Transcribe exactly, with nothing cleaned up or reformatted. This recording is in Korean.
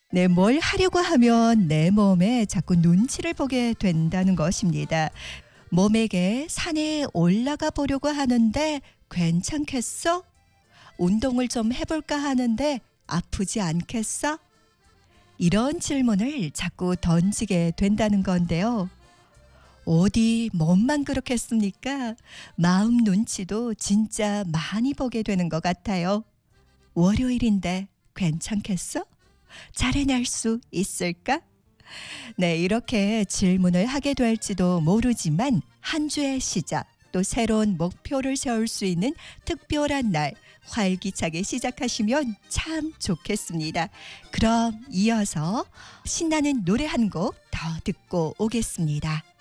네, 뭘 하려고 하면 내 몸에 자꾸 눈치를 보게 된다는 것입니다. 몸에게 산에 올라가 보려고 하는데 괜찮겠어? 운동을 좀 해볼까 하는데 아프지 않겠어? 이런 질문을 자꾸 던지게 된다는 건데요. 어디 몸만 그렇겠습니까? 마음 눈치도 진짜 많이 보게 되는 것 같아요. 월요일인데 괜찮겠어? 잘 해낼 수 있을까? 네, 이렇게 질문을 하게 될지도 모르지만 한 주의 시작, 또 새로운 목표를 세울 수 있는 특별한 날, 활기차게 시작하시면 참 좋겠습니다. 그럼 이어서 신나는 노래 한 곡 더 듣고 오겠습니다.